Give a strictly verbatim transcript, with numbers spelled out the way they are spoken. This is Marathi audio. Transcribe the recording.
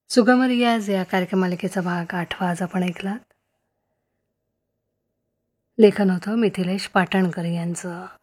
सुगम रियाज या कार्यक्रमालिकेचा भाग आठवा आज आपण ऐकलात. लेखन होतं मिथिलेश पाटणकर यांचं.